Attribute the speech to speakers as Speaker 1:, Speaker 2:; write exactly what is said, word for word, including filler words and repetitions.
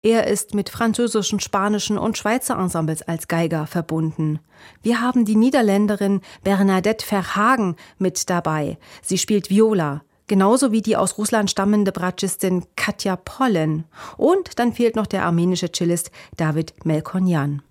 Speaker 1: Er ist mit französischen, spanischen und Schweizer Ensembles als Geiger verbunden. Wir haben die Niederländerin Bernadette Verhagen mit dabei. Sie spielt Viola, genauso wie die aus Russland stammende Bratschistin Katja Pollen. Und dann fehlt noch der armenische Cellist David Melkonyan.